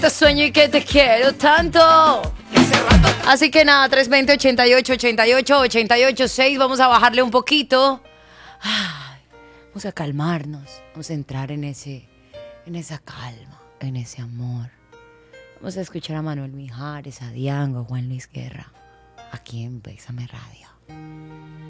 te sueño y que te quiero tanto. Así que nada, 320-88-88-88-6. Vamos a bajarle un poquito. Ay, vamos a calmarnos. Vamos a entrar en esa calma, en ese amor. Vamos a escuchar a Manuel Mijares, a Diango, Juan Luis Guerra. Aquí en Bésame Radio.